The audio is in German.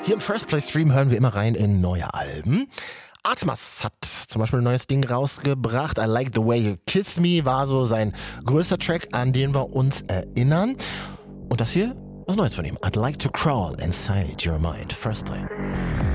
Hier im First Play Stream hören wir immer rein in neue Alben. Atmas hat zum Beispiel ein neues Ding rausgebracht. I Like the Way You Kiss Me war so sein größter Track, an den wir uns erinnern. Und das hier, was Neues von ihm. I'd Like to Crawl Inside Your Mind. First Play.